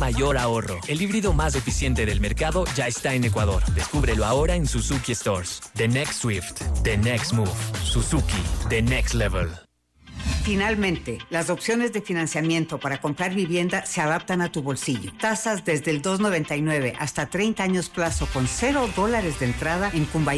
mayor ahorro. El híbrido más eficiente del mercado ya está en Ecuador. Descúbrelo ahora en Suzuki Stores. The Next Swift. The Next Move. Suzuki. The Next Level. Finalmente, las opciones de financiamiento para comprar vivienda se adaptan a tu bolsillo. Tasas desde el 2.99 hasta 30 años plazo con $0 de entrada en Cumbaya